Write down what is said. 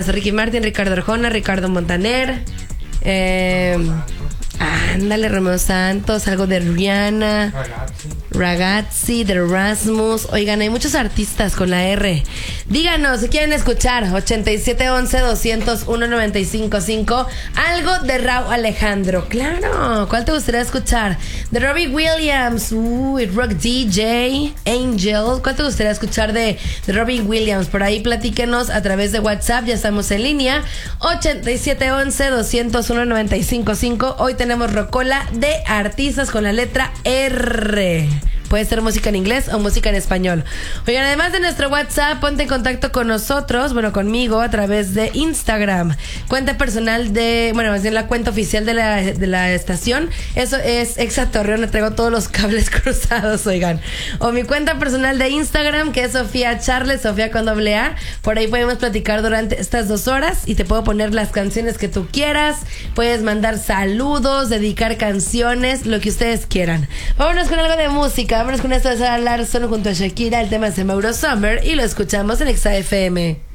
más? Ricky Martin, Ricardo Arjona, Ricardo Montaner. Ándale, Romeo Santos, algo de Rihanna, Ragazzi, de Rasmus. Oigan, hay muchos artistas con la R. Díganos si quieren escuchar 8711-201-955. Algo de Rauw Alejandro. Claro, ¿cuál te gustaría escuchar? De Robbie Williams, Rock DJ, Angel. ¿Cuál te gustaría escuchar de Robbie Williams? Por ahí platíquenos a través de WhatsApp, ya estamos en línea. 8711-201-955. Hoy tenemos rocola de artistas con la letra R. Puede ser música en inglés o música en español. Oigan, además de nuestro WhatsApp, ponte en contacto con nosotros, conmigo, a través de Instagram. Cuenta personal más bien la cuenta oficial de la estación. Eso es Exa Torreón, le traigo todos los cables cruzados, oigan. O mi cuenta personal de Instagram, que es Sofía Charles, Sofía con doble A. Por ahí podemos platicar durante estas 2 horas y te puedo poner las canciones que tú quieras. Puedes mandar saludos, dedicar canciones, lo que ustedes quieran. Vámonos con algo de música. Vámonos con esto de Sara Larsson junto a Shakira. El tema es de Mauro Summer y lo escuchamos en Exa FM.